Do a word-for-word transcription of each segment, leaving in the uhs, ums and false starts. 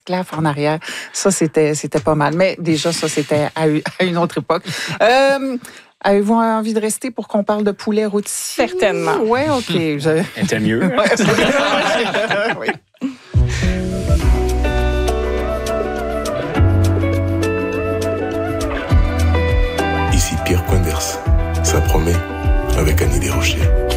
claf en arrière. Ça, c'était, c'était pas mal. Mais déjà, ça, c'était à, à une autre époque. Euh, Avez-vous envie de rester pour qu'on parle de poulet rôti? Certainement. Oui, OK. Je... C'était mieux. Oui. Ici Pierre Poinders. Ça promet avec Annie Desrochers.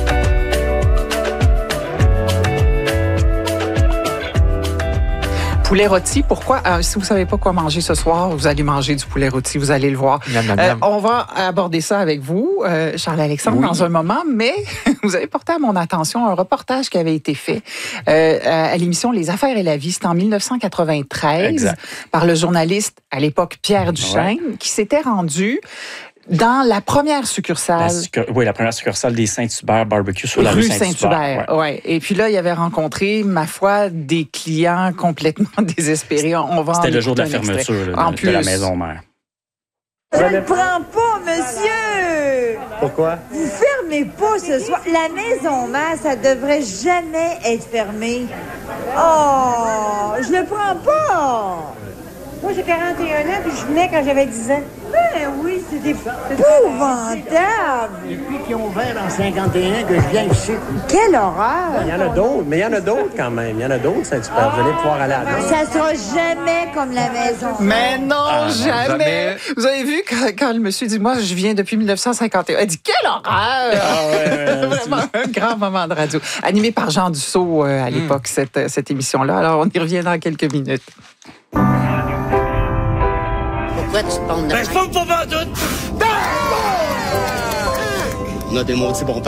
Poulet rôti, pourquoi? Euh, si vous ne savez pas quoi manger ce soir, vous allez manger du poulet rôti, vous allez le voir. Miam, miam, Euh, miam. on va aborder ça avec vous, euh, Charles-Alexandre, Oui. dans un moment, mais vous avez porté à mon attention un reportage qui avait été fait euh, à l'émission Les Affaires et la vie, c'était en dix-neuf cent quatre-vingt-treize, Exact. par le journaliste, à l'époque, Pierre Duchesne, Ouais. qui s'était rendu dans la première La succursale. succur- oui, la première succursale des Saint-Hubert Barbecue sur la Rue rue Saint-Hubert. Saint-Hubert, ouais. Et puis là, il avait rencontré, ma foi, des clients complètement désespérés. On va en C'était le jour de la écouter un extrait. fermeture là, En de, plus, de la maison mère. Je ne prends pas, monsieur! Pourquoi? Vous fermez pas ce soir. La maison mère, ça devrait jamais être fermé. Oh, je le prends pas! Moi, j'ai quarante et un ans, puis je venais quand j'avais dix ans. Ben oui, c'est épouvantable! Depuis qu'ils ont ouvert en cinquante et un que je viens ici. Quelle Il horreur! y en a d'autres, mais il y en a d'autres quand même. Il y en a d'autres, Saint-Hubert. Vous allez pouvoir aller à la Ça sera jamais comme la maison. Mais non, Ah, non, jamais. jamais. Vous avez vu quand, quand le monsieur dit, moi, je viens depuis dix-neuf cent cinquante et un. Il dit, quelle horreur! Ah ouais, ouais, Vraiment un grand moment de radio. Animé par Jean Dussault euh, à l'époque, cette, cette émission-là. Alors, on y revient dans quelques minutes. Pourquoi tu te pondes de Ben, je pompe pas pas tout! On a des maudits bons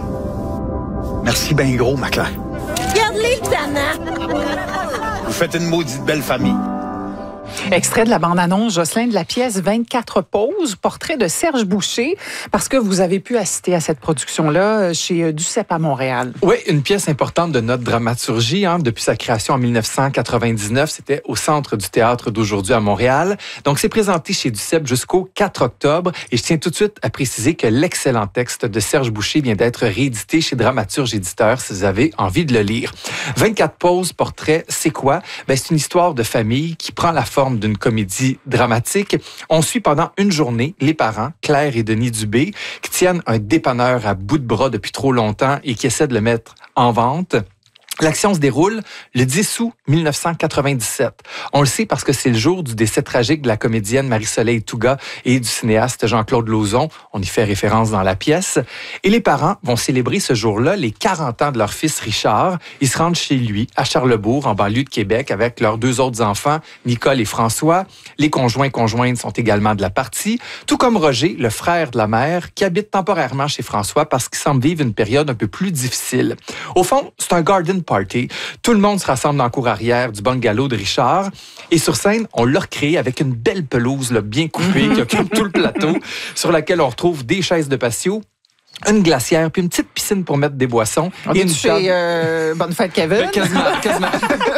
parents. Merci ben gros, ma Claire. Regarde-les, Tana! Vous faites une maudite belle famille. Extrait de la bande-annonce, Jocelyn, de la pièce vingt-quatre pauses, portrait de Serge Boucher, parce que vous avez pu assister à cette production-là chez Duceppe à Montréal. Oui, une pièce importante de notre dramaturgie. Hein, depuis sa création en dix-neuf cent quatre-vingt-dix-neuf, c'était au Centre du théâtre d'aujourd'hui à Montréal. Donc, c'est présenté chez Duceppe jusqu'au quatre octobre. Et je tiens tout de suite à préciser que l'excellent texte de Serge Boucher vient d'être réédité chez Dramaturge Éditeur, si vous avez envie de le lire. vingt-quatre pauses, portrait, c'est quoi? Ben, c'est une histoire de famille qui prend la forme d'une comédie dramatique. On suit pendant une journée les parents, Claire et Denis Dubé, qui tiennent un dépanneur à bout de bras depuis trop longtemps et qui essaient de le mettre en vente. L'action se déroule le dix août dix-neuf cent quatre-vingt-dix-sept. On le sait parce que c'est le jour du décès tragique de la comédienne Marie-Soleil Touga et du cinéaste Jean-Claude Lauzon. On y fait référence dans la pièce. Et les parents vont célébrer ce jour-là les quarante ans de leur fils Richard. Ils se rendent chez lui, à Charlesbourg, en banlieue de Québec, avec leurs deux autres enfants, Nicole et François. Les conjoints conjointes sont également de la partie, tout comme Roger, le frère de la mère, qui habite temporairement chez François parce qu'il semble vivre une période un peu plus difficile. Au fond, c'est un garden party. Tout le monde se rassemble dans la cour arrière du bungalow de Richard. Et sur scène, on l'a recréé avec une belle pelouse là, bien coupée qui occupe tout le plateau, sur laquelle on retrouve des chaises de patio, une glacière, puis une petite piscine pour mettre des boissons. On et est une chez table- euh, Bonne Fête Kevin. Ben, quasiment, quasiment.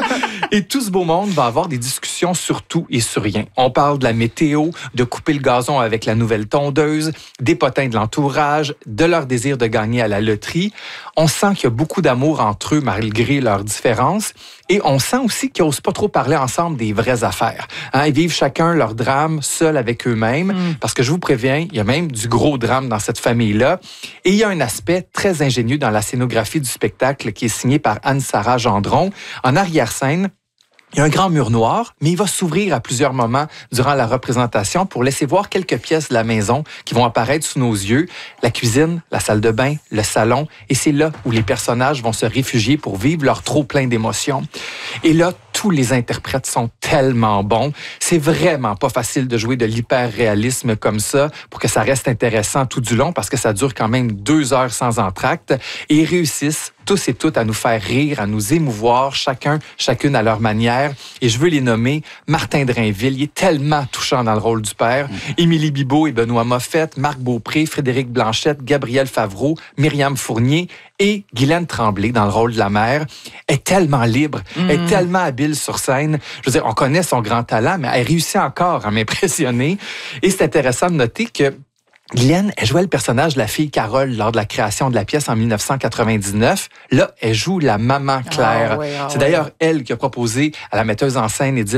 Et tout ce beau monde va avoir des discussions sur tout et sur rien. On parle de la météo, de couper le gazon avec la nouvelle tondeuse, des potins de l'entourage, de leur désir de gagner à la loterie. On sent qu'il y a beaucoup d'amour entre eux malgré leurs différences. Et on sent aussi qu'ils n'osent pas trop parler ensemble des vraies affaires. Hein, ils vivent chacun leur drame seuls avec eux-mêmes. Mm. Parce que je vous préviens, il y a même du gros drame dans cette famille-là. Et il y a un aspect très ingénieux dans la scénographie du spectacle qui est signé par Anne-Sara Gendron. En arrière-scène, il y a un grand mur noir, mais il va s'ouvrir à plusieurs moments durant la représentation pour laisser voir quelques pièces de la maison qui vont apparaître sous nos yeux. La cuisine, la salle de bain, le salon. Et c'est là où les personnages vont se réfugier pour vivre leur trop plein d'émotions. Et là, tous les interprètes sont tellement bons. C'est vraiment pas facile de jouer de l'hyper-réalisme comme ça pour que ça reste intéressant tout du long parce que ça dure quand même deux heures sans entracte. Et ils réussissent tous et toutes à nous faire rire, à nous émouvoir, chacun, chacune à leur manière. Et je veux les nommer. Martin Drainville, il est tellement touchant dans le rôle du père. Mmh. Émilie Bibeau et Benoît Moffett, Marc Beaupré, Frédéric Blanchette, Gabriel Favreau, Myriam Fournier et Guylaine Tremblay dans le rôle de la mère. Elle est tellement libre, mmh. elle est tellement habile sur scène. Je veux dire, on connaît son grand talent, mais elle réussit encore à m'impressionner. Et c'est intéressant de noter que Guylaine, elle jouait le personnage de la fille Carole lors de la création de la pièce en dix-neuf cent quatre-vingt-dix-neuf. Là, elle joue la maman Claire. Ah, oui, ah, C'est oui. d'ailleurs elle qui a proposé à la metteuse en scène Edith